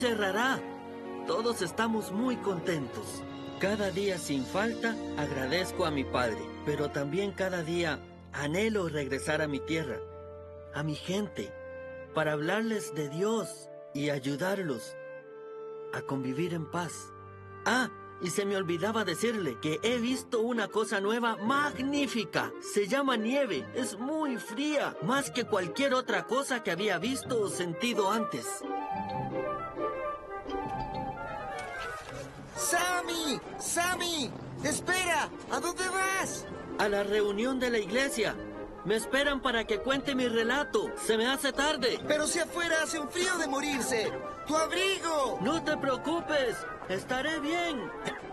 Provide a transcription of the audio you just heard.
cerrará. Todos estamos muy contentos. Cada día sin falta agradezco a mi padre, pero también cada día anhelo regresar a mi tierra, a mi gente, para hablarles de Dios y ayudarlos a convivir en paz. Ah, y se me olvidaba decirle que he visto una cosa nueva magnífica. Se llama nieve. Es muy fría, más que cualquier otra cosa que había visto o sentido antes. ¡Sammy! ¡Sammy! ¡Espera! ¿A dónde vas? A la reunión de la iglesia. Me esperan para que cuente mi relato. Se me hace tarde. Pero si afuera hace un frío de morirse. ¡Tu abrigo! No te preocupes. Estaré bien.